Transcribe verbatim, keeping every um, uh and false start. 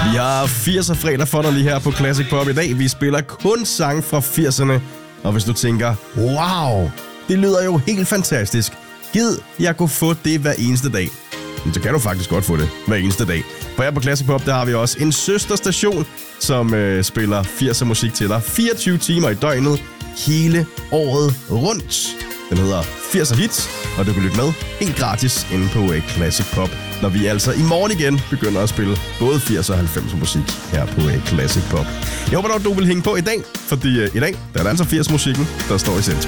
Vi har firser fredag for dig lige her på Classic Pop i dag. Vi spiller kun sange fra firserne. Og hvis du tænker, wow, det lyder jo helt fantastisk. Gid jeg kunne få det hver eneste dag. Men så kan du faktisk godt få det hver eneste dag. For her på Classic Pop, der har vi også en søsterstation, som øh, spiller firser musik til dig. fireogtyve timer i døgnet, hele året rundt. Den hedder firser Hits, og du kan lytte med helt gratis inde på uh, Classic Pop, når vi altså i morgen igen begynder at spille både firs og halvfems musik her på uh, Classic Pop. Jeg håber nok, du vil hænge på i dag, fordi uh, i dag der er det altså firs musikken, der står i centrum.